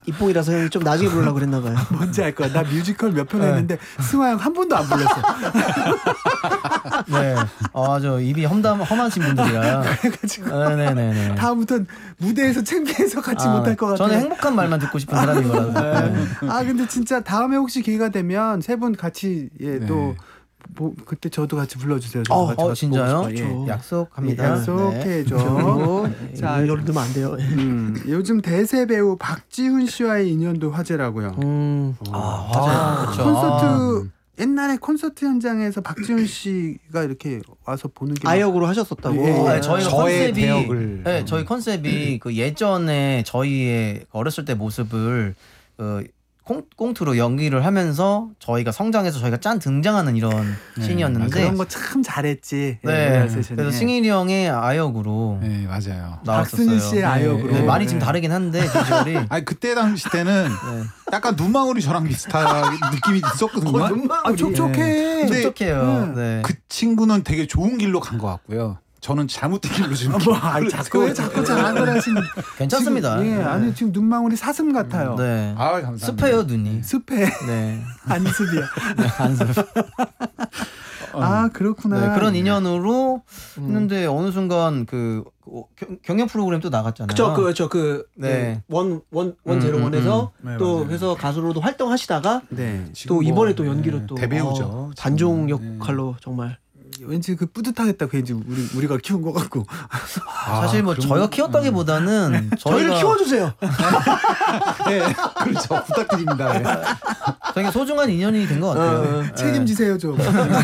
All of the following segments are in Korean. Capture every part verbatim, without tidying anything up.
입봉이라서 형이 좀 나중에 부르려고 그랬나 봐요. 뭔지 알 거야. 나 뮤지컬 몇 편 했는데 승화 형 한 번도 안 불렀어. 네. 아, 저 입이 험담 험하신 분들이라. 그래가지고 네네네. 다음부터는 무대에서 창피해서 같이 아, 못할 것 같아요. 저는 행복한 말만 듣고 싶은 사람이거든요. 네. 아 근데 진짜 다음에 혹시 기회가 되면 세 분 같이 예, 네. 또 뭐, 그때 저도 같이 불러주세요. 어, 같이 어 가서 진짜요? 보고 싶어요. 예. 약속합니다. 예, 약속해줘. 네. 자, 자, 이걸 넣으면 안 돼요. 음, 요즘 대세 배우 박지훈 씨와의 인연도 화제라고요. 음. 아, 맞아요. 그렇죠. 콘서트 옛날에 콘서트 현장에서 박지훈 씨가 이렇게 와서 보는 게 아역으로 하셨었다고. 예, 예. 아, 저희가 저의 컨셉이 대역을. 네, 저희 컨셉이 그 예전에 저희의 어렸을 때 모습을 그 꽁, 꽁트로 연기를 하면서 저희가 성장해서 저희가 짠 등장하는 이런 네, 씬이었는데 그런 거 참 잘했지. 네. 예, 그래서 승일이 형의 아역으로 네, 맞아요. 나왔었어요. 박승일 씨의 아역으로. 네, 많이 네. 지금 다르긴 한데 비주얼이 아니 그때 당시 때는 네. 약간 눈망울이 저랑 비슷한 느낌이 있었거든요. 아, 촉촉해. 근데 촉촉해요. 네. 그 친구는 되게 좋은 길로 간 것 같고요. 저는 잘못된 길로 지금. 뭐, 아니, 자꾸 자꾸 잘안 하시는. 괜찮습니다. 지금, 예, 네. 아니 지금 눈망울이 사슴 같아요. 네. 아, 감사합니다. 습해요 눈이. 습해. 네. 안습이야. 네, 안습. 아 그렇구나. 네, 그런 인연으로 음. 했는데 어느 순간 그 어, 경- 경연 프로그램 또 나갔잖아요. 그쵸, 그쵸, 그, 네. 원, 원, 음, 원 제로 음, 원에서 음. 네, 또 맞아요. 해서 가수로도 활동하시다가 네. 지금 또 뭐, 이번에 또 네, 연기로 또 대배우죠. 어, 단종 지금. 역할로 정말 왠지 그 뿌듯하겠다. 왠지 우리 우리가 키운 것 같고. 아, 사실 뭐 그럼- 저희가 키웠다기보다는 저희를 저희가 키워주세요. 네, 그렇죠. 부탁드립니다. 네. 되게 소중한 인연이 된 것 같아요. 어, 네. 책임지세요 좀.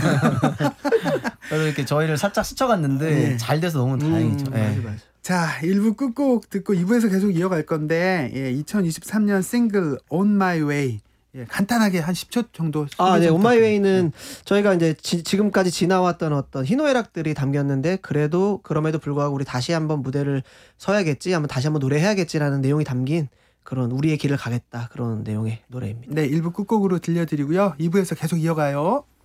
그래서 이렇게 저희를 살짝 스쳐갔는데 네. 잘 돼서 너무 다행이죠. 네. 맞아, 맞아. 자, 일 부 끝곡 듣고 이 부에서 계속 이어갈 건데 예, 이천이십삼 년 싱글 On My Way 예, 간단하게 한 십 초 정도. 아, 네. 소개 좀 온마이웨이는 저희가 이제 지, 지금까지 지나왔던 어떤 희노애락들이 담겼는데 그래도 그럼에도 불구하고 우리 다시 한번 무대를 서야겠지, 한번 다시 한번 노래해야겠지라는 내용이 담긴 그런 우리의 길을 가겠다 그런 내용의 노래입니다. 네, 일 부 끝곡으로 들려드리고요. 이 부에서 계속 이어가요.